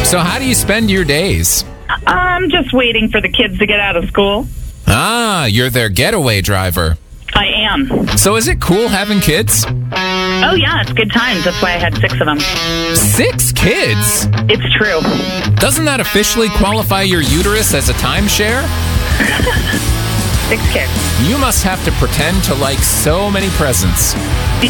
So how do you spend your days? I'm just waiting for the kids to get out of school. Ah, you're their getaway driver. I am. So is it cool having kids? Oh, yeah, it's good times. That's why I had 6 of them. 6 kids? It's true. Doesn't that officially qualify your uterus as a timeshare? 6 kids. You must have to pretend to like so many presents.